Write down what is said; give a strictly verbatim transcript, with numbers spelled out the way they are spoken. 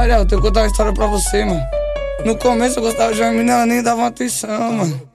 Olha, eu tenho que contar uma história pra você, mano. No começo eu gostava de uma menina, ela nem dava uma atenção, mano.